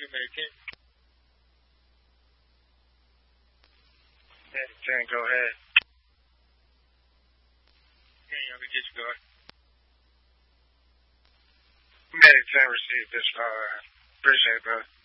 Medic 10. Medic 10, go ahead. Yeah, y'all can get you going. Medic 10 received this far. Appreciate it, brother.